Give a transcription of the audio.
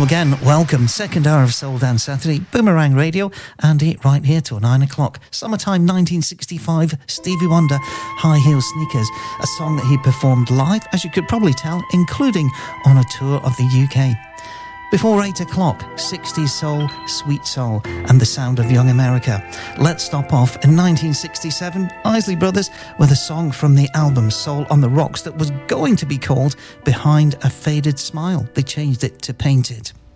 again, welcome. Second hour of Soul Dance Saturday, Boomerang Radio, and it right here till 9 o'clock. Summertime 1965, Stevie Wonder, High Heel Sneakers, a song that he performed live, as you could probably tell, including on a tour of the UK. Before 8 o'clock, 60s soul, Sweet Soul, and the sound of Young America. Let's stop off in 1967, Isley Brothers, with a song from the album Soul on the Rocks that was going to be called Behind a Faded Smile. They changed it to Painted.